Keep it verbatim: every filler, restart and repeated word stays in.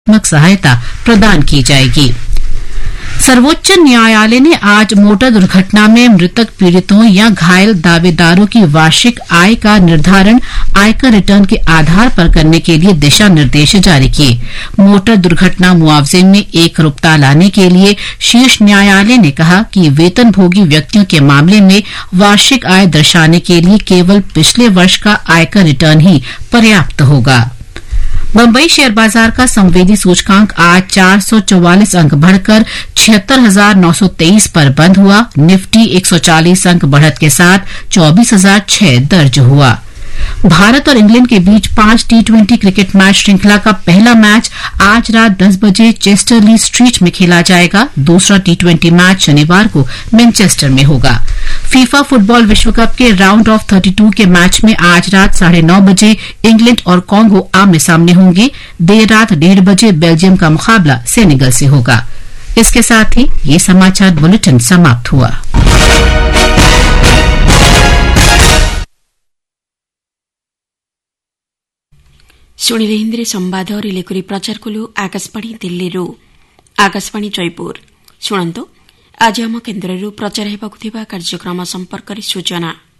सहायता प्रदान की जाएगी। सर्वोच्च न्यायालय ने आज मोटर दुर्घटना में मृतक पीड़ितों या घायल दावेदारों की वार्षिक आय का निर्धारण आयकर रिटर्न के आधार पर करने के लिए दिशा निर्देश जारी किए। मोटर दुर्घटना मुआवजे में एकरूपता लाने के लिए शीर्ष न्यायालय ने कहा कि वेतनभोगी व्यक्तियों के मामले में वार्षिक आय दर्शाने के लिए केवल पिछले वर्ष का आयकर रिटर्न ही पर्याप्त होगा। बम्बई शेयर बाजार का संवेदी सूचकांक आज चार सौ चौवालीस अंक बढ़कर छिहत्तर हजार नौ सौ तेईस पर बंद हुआ। निफ्टी एक सौ चालीस अंक बढ़त के साथ चौबीस हजार छह दर्ज हुआ। भारत और इंग्लैंड के बीच पांच टी ट्वेंटी क्रिकेट मैच श्रृंखला का पहला मैच आज रात दस बजे चेस्टरली स्ट्रीट में खेला जाएगा। दूसरा टी ट्वेंटी मैच शनिवार को मैनचेस्टर में होगा। फीफा फुटबॉल विश्व कप के राउंड ऑफ थर्टी टू के मैच में आज रात साढ़े नौ बजे इंग्लैंड और कांगो आमने सामने होंगे। देर रात डेढ़ बजे बेल्जियम का मुकाबला सेनेगल से होगा। इसके साथ ही ये समाचार बुलेटिन समाप्त हुआ। ଶୁଣିଲେ ହିନ୍ଦୀରେ ସମ୍ବାଦ ରିଲେ କରି ପ୍ରଚାର କଲୁ ଆକାଶବାଣୀ ଦିଲ୍ଲୀରୁ। ଆକାଶବାଣୀ ଜୟପୁର ଶୁଣନ୍ତୁ ଆଜି ଆମ କେନ୍ଦ୍ରରୁ ପ୍ରଚାର ହେବାକୁ ଥିବା କାର୍ଯ୍ୟକ୍ରମ ସମ୍ପର୍କରେ ସୂଚନା।